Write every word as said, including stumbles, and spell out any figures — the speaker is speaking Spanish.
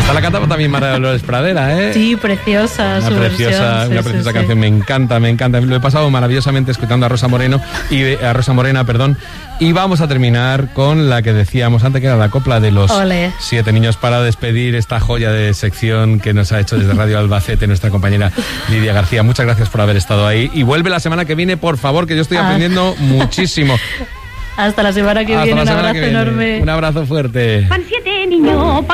Esta la cantaba también María Dolores Pradera, ¿eh? Sí, preciosa. Una su preciosa, versión, una sí, preciosa sí, canción, sí. me encanta, me encanta. Lo he pasado maravillosamente escuchando a Rosa Moreno y a Rosa Morena, perdón. Y vamos a terminar con la que decíamos antes, que era la copla de los Ole. siete niños, para despedir esta joya de sección que nos ha hecho desde Radio Albacete nuestra compañera Lidia García. Muchas gracias por haber estado ahí. Y vuelve la semana que viene, por favor, que yo estoy aprendiendo ah. muchísimo. Hasta la semana que Hasta viene, la un semana abrazo que viene. enorme. Un abrazo fuerte. Van siete niños.